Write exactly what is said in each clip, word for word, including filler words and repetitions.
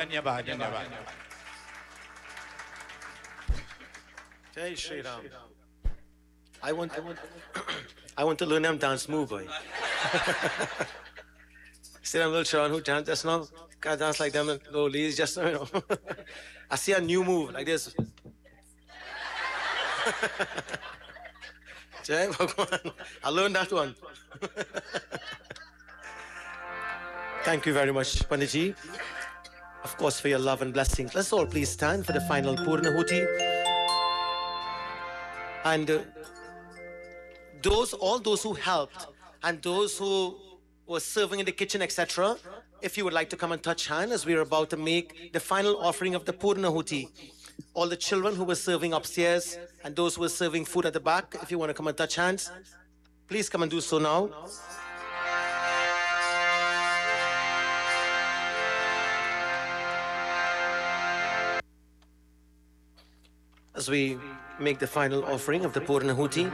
धन्यवाद धन्यवाद Jai Shri Ram. I want, I want, I want to learn them dance move, boy. See them little children who dance just now? Can't dance like them, little ladies, just you know. I see a new move like this. Jai Bhagwan. I learned that one. Thank you very much, Panditji. Of course, for your love and blessings. Let's all please stand for the final Purnahuti. And uh, those, all those who helped and those who were serving in the kitchen, et cetera, if you would like to come and touch hand as we are about to make the final offering of the Purnahuti. All the children who were serving upstairs and those who were serving food at the back, if you want to come and touch hands, please come and do so now. As we make the final offering of the Purnahuti,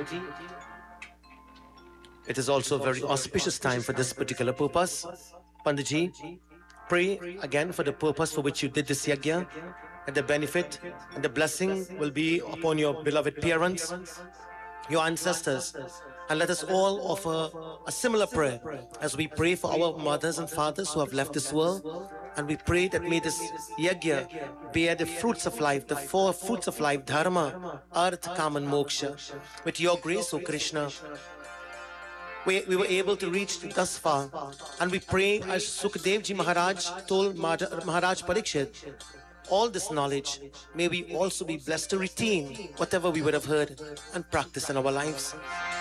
it is also a very auspicious time for this particular purpose. Panditji, pray again for the purpose for which you did this yajna, and the benefit and the blessing will be upon your beloved parents, your ancestors, and let us all offer a similar prayer as we pray for our mothers and fathers who have left this world. And we pray that may this yajna bear the fruits of life, the four fruits of life, dharma, artha, kama, and moksha. With your grace, O Krishna, we, we were able to reach thus far. And we pray, as Sukadev Ji Maharaj told Maharaj Parikshit, all this knowledge, may we also be blessed to retain whatever we would have heard and practice in our lives.